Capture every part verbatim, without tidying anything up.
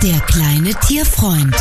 Der kleine Tierfreund.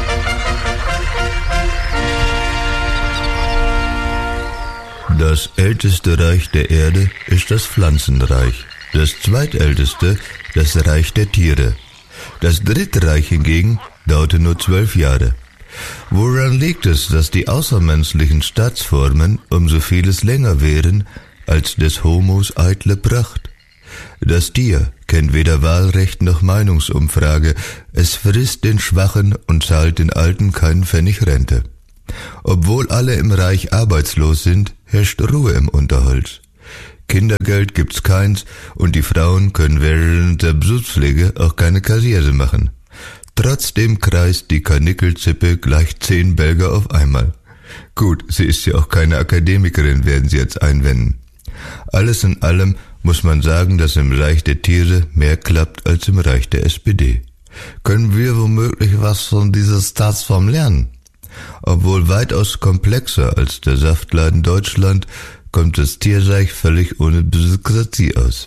Das älteste Reich der Erde ist das Pflanzenreich. Das zweitälteste das Reich der Tiere. Das dritte Reich hingegen dauerte nur zwölf Jahre. Woran liegt es, dass die außermenschlichen Staatsformen um so vieles länger wären als des Homos eitle Pracht? Das Tier kennt weder Wahlrecht noch Meinungsumfrage, es frisst den Schwachen und zahlt den Alten keinen Pfennig Rente. Obwohl alle im Reich arbeitslos sind, herrscht Ruhe im Unterholz. Kindergeld gibt's keins und die Frauen können während der Besuchspflege auch keine Karriere machen. Trotzdem kreist die Karnickelzippe gleich zehn Belger auf einmal. Gut, sie ist ja auch keine Akademikerin, werden Sie jetzt einwenden. Alles in allem muss man sagen, dass im Reich der Tiere mehr klappt als im Reich der S P D. Können wir womöglich was von dieser Staatsform lernen? Obwohl weitaus komplexer als der Saftladen Deutschland, kommt das Tierreich völlig ohne Bürokratie aus.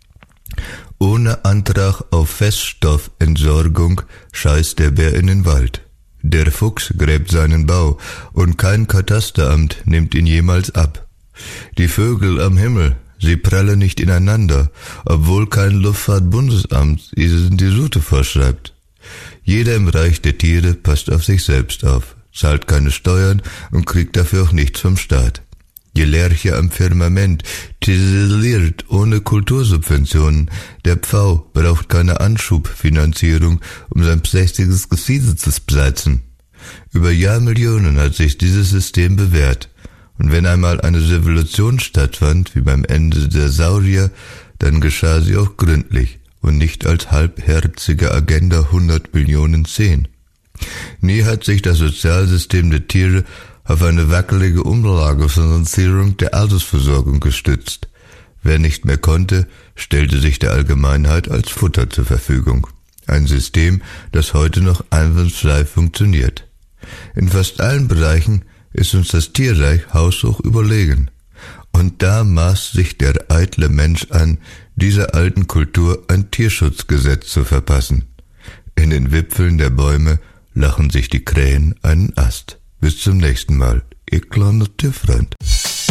Ohne Antrag auf Feststoffentsorgung scheißt der Bär in den Wald. Der Fuchs gräbt seinen Bau und kein Katasteramt nimmt ihn jemals ab. Die Vögel am Himmel, sie prallen nicht ineinander, obwohl kein Luftfahrtbundesamt ihnen die Route vorschreibt. Jeder im Reich der Tiere passt auf sich selbst auf, zahlt keine Steuern und kriegt dafür auch nichts vom Staat. Die Lerche am Firmament titeliert ohne Kultursubventionen. Der Pfau braucht keine Anschubfinanzierung, um sein prächtiges Gefieder zu besitzen. Über Jahrmillionen hat sich dieses System bewährt. Und wenn einmal eine Revolution stattfand, wie beim Ende der Saurier, dann geschah sie auch gründlich und nicht als halbherzige Agenda hundert Millionen zehn. Nie hat sich das Sozialsystem der Tiere auf eine wackelige Umlagefinanzierung der Altersversorgung gestützt. Wer nicht mehr konnte, stellte sich der Allgemeinheit als Futter zur Verfügung. Ein System, das heute noch einwandfrei funktioniert. In fast allen Bereichen ist uns das Tierreich haushoch überlegen. Und da maßt sich der eitle Mensch an, dieser alten Kultur ein Tierschutzgesetz zu verpassen. In den Wipfeln der Bäume lachen sich die Krähen einen Ast. Bis zum nächsten Mal, Ihr kleiner Tierfreund.